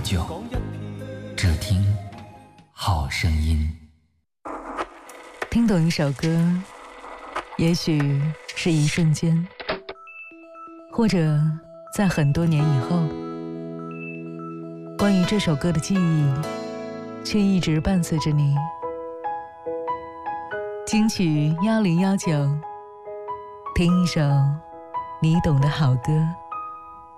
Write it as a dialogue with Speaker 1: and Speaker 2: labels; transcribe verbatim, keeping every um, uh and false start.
Speaker 1: 九，只听好声音。
Speaker 2: 听懂一首歌，也许是一瞬间，或者在很多年以后，关于这首歌的记忆却一直伴随着你。金曲一零一九，听一首你懂的好歌。